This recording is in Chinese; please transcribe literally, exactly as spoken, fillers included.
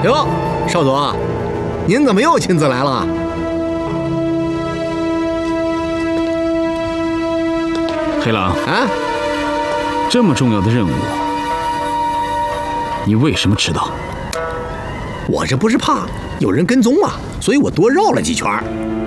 哟，少佐，您怎么又亲自来了？ 黑狼啊， 这么重要的任务，你为什么迟到？ 我这不是怕有人跟踪吗？所以我多绕了几圈。